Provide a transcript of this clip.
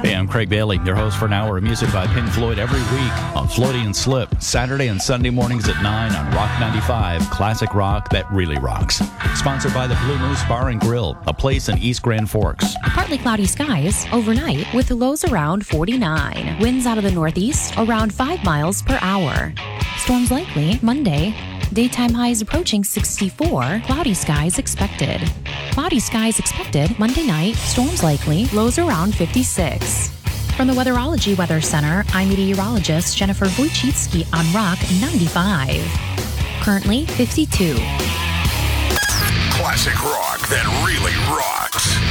Hey, I'm Craig Bailey, your host for an hour of music by Pink Floyd every week on Floaty and Slip, Saturday and Sunday mornings at 9 on Rock 95, classic rock that really rocks. Sponsored by the Blue Moose Bar and Grill, a place in East Grand Forks. Partly cloudy skies overnight with the lows around 49. Winds out of the northeast around 5 miles per hour. Storms likely Monday. Daytime highs approaching 64. Cloudy skies expected. Cloudy skies expected Monday night. Storms likely. Lows around 56. From the Weatherology Weather Center, I'm meteorologist Jennifer Wojcicki on Rock 95. Currently 52. Classic rock that really rocks.